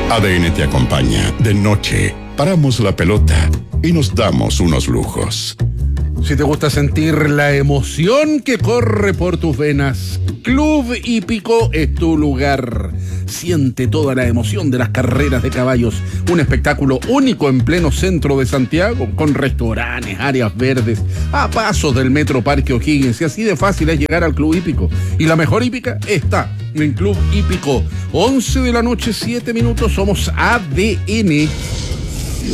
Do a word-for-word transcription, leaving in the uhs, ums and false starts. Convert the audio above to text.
A D N te acompaña de noche. Paramos la pelota y nos damos unos lujos. Si te gusta sentir la emoción que corre por tus venas, Club Hípico es tu lugar. Siente toda la emoción de las carreras de caballos. Un espectáculo único en pleno centro de Santiago, con restaurantes, áreas verdes, a pasos del Metro Parque O'Higgins. Y así de fácil es llegar al Club Hípico. Y la mejor hípica está en Club Hípico. once de la noche, siete minutos. Somos A D N.